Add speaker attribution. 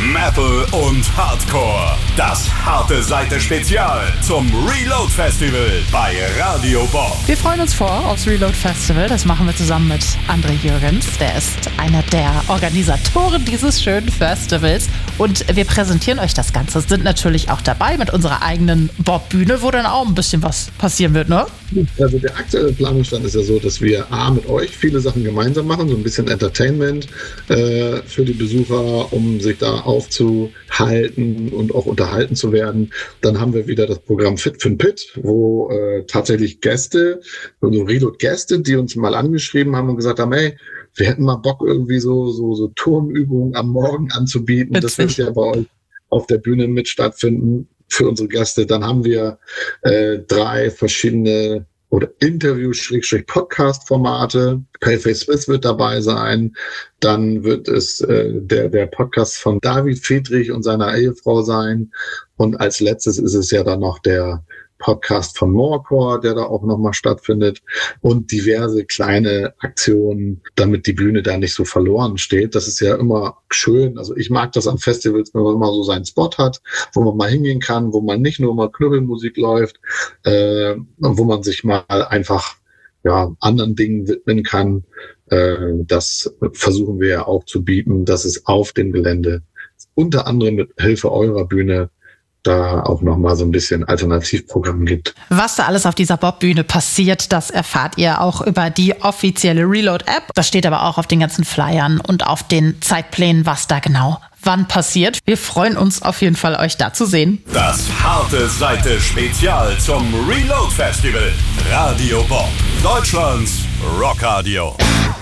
Speaker 1: Metal und Hardcore. Das harte Seite Spezial zum Reload Festival bei Radio Bob.
Speaker 2: Wir freuen uns aufs Reload Festival. Das machen wir zusammen mit André Jürgens. Der ist einer der Organisatoren dieses schönen Festivals. Und wir präsentieren euch das Ganze. Sind natürlich auch dabei mit unserer eigenen Bob-Bühne, wo dann auch ein bisschen was passieren wird, ne?
Speaker 3: Also der aktuelle Planungsstand ist ja so, dass wir mit euch viele Sachen gemeinsam machen, so ein bisschen Entertainment für die Besucher, um sich da aufzuhalten und auch unterhalten zu werden. Dann haben wir wieder das Programm Fit für den Pit, wo tatsächlich Gäste, also Reload-Gäste, die uns mal angeschrieben haben und gesagt haben, hey, wir hätten mal Bock, irgendwie so Turmübungen am Morgen anzubieten. Das wird ja bei euch auf der Bühne mit stattfinden für unsere Gäste. Dann haben wir 3 verschiedene oder Interview-Podcast-Formate. Paleface Smith wird dabei sein. Dann wird es der Podcast von David Friedrich und seiner Ehefrau sein. Und als letztes ist es ja dann noch der Podcast von Morecore, der da auch nochmal stattfindet, und diverse kleine Aktionen, damit die Bühne da nicht so verloren steht. Das ist ja immer schön. Also ich mag das an Festivals, wenn man immer so seinen Spot hat, wo man mal hingehen kann, wo man nicht nur mal Knüppelmusik läuft, wo man sich mal einfach anderen Dingen widmen kann. Das versuchen wir ja auch zu bieten, dass es auf dem Gelände unter anderem mit Hilfe eurer Bühne da auch nochmal so ein bisschen Alternativprogramm gibt.
Speaker 2: Was da alles auf dieser Bob-Bühne passiert, das erfahrt ihr auch über die offizielle Reload-App. Das steht aber auch auf den ganzen Flyern und auf den Zeitplänen, was da genau wann passiert. Wir freuen uns auf jeden Fall, euch da zu sehen.
Speaker 1: Das harte Seite Spezial zum Reload Festival. Radio Bob, Deutschlands Rockradio.